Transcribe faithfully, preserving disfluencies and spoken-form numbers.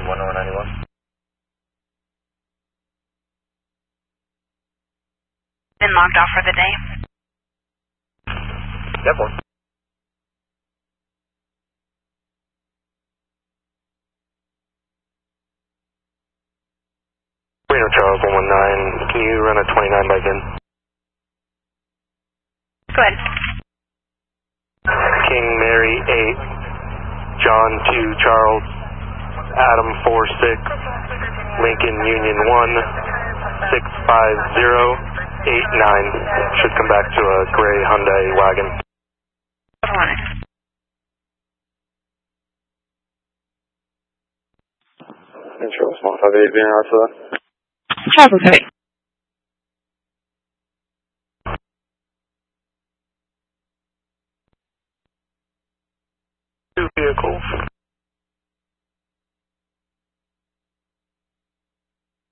one oh nine one. Been logged off for the day. Yep, one. Reno Charles one one nine, can you run a twenty-nine back in? Go ahead. King Mary eight, John two Charles, Adam four six, Lincoln Union one, six five zero eight nine. Should come back to a gray Hyundai wagon. Hold on. Control small five eight being out to that. Travel, okay.